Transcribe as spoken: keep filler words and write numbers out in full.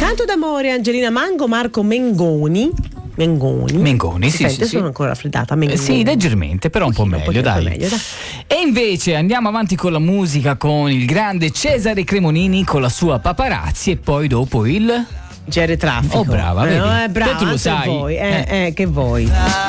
Canto d'amore, Angelina Mango, Marco Mengoni. Mengoni. Mengoni, sì, sente, sì, sono sì. ancora raffreddata. Mengoni. Eh, sì, leggermente, però un po' Pochino, meglio, pochino dai. meglio, dai. E invece andiamo avanti con la musica con il grande Cesare Cremonini con la sua Paparazzi e poi dopo il Gere Traffico. Oh, brava, eh, vedi? no, eh, brava, Te tu lo anche sai. voi, eh, Eh. eh, che voi.